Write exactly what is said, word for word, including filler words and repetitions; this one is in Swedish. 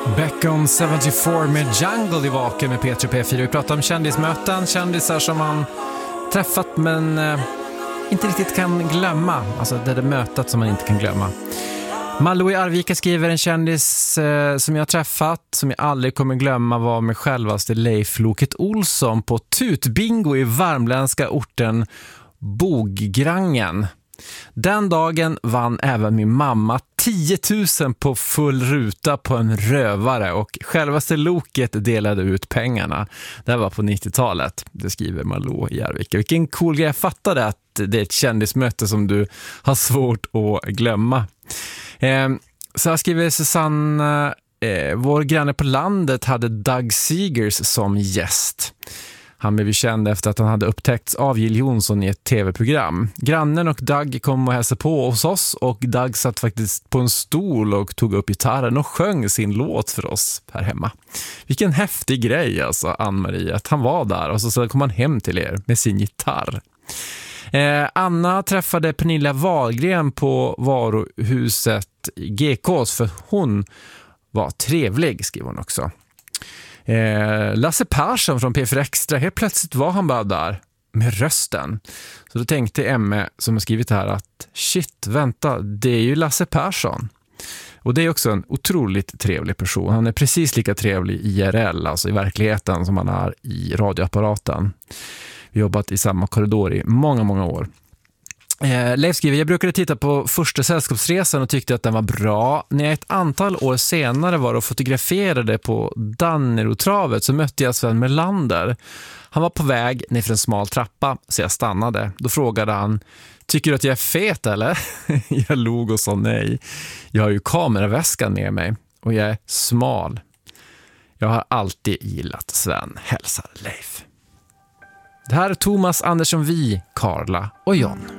Beckon sjuttiofyra med Jungle i Vaken med P tre P fyra. Vi pratar om kändismöten, kändisar som man träffat men eh, inte riktigt kan glömma. Alltså det är det mötet som man inte kan glömma. Malou i Arvika skriver: en kändis eh, som jag träffat som jag aldrig kommer glömma var med självaste Leif Loket Olsson på tutbingo i värmländska orten Boggrangen. Den dagen vann även min mamma tio tusen på full ruta på en rövare och självaste Loket delade ut pengarna. Det var på nittiotalet, det skriver Malou i Arvika. Vilken cool grej, jag fattade att det är ett kändismöte som du har svårt att glömma. Eh, så här skriver Susanne: eh, vår granne på landet hade Doug Seegers som gäst. Han blev ju känd efter att han hade upptäckts av Jill Johnson i ett tv-program. Grannen och Doug kom och hälsade på hos oss och Doug satt faktiskt på en stol och tog upp gitarren och sjöng sin låt för oss här hemma. Vilken häftig grej alltså, Ann-Marie, att han var där och så, så kom han hem till er med sin gitarr. Eh, Anna träffade Pernilla Wahlgren på varuhuset G K:s för hon var trevlig, skriver hon också. Eh, Lasse Persson från P fyra Extra, helt plötsligt var han bara där med rösten. Så då tänkte Emme som har skrivit här att shit, vänta, det är ju Lasse Persson. Och det är också en otroligt trevlig person. Han är precis lika trevlig i I R L, alltså i verkligheten, som han är i radioapparaten. Vi har jobbat i samma korridor i många, många år. Eh, Leif skriver: jag brukade titta på första sällskapsresan och tyckte att den var bra. När jag ett antal år senare var och fotograferade på Dannerotravet så mötte jag Sven Melander. Han var på väg ner för en smal trappa så jag stannade. Då frågade han: tycker du att jag är fet eller? Jag log och sa nej. Jag har ju kameraväskan med mig och jag är smal. Jag har alltid gillat Sven, hälsar Leif. Det här är Thomas Andersson Vi, Karla och John.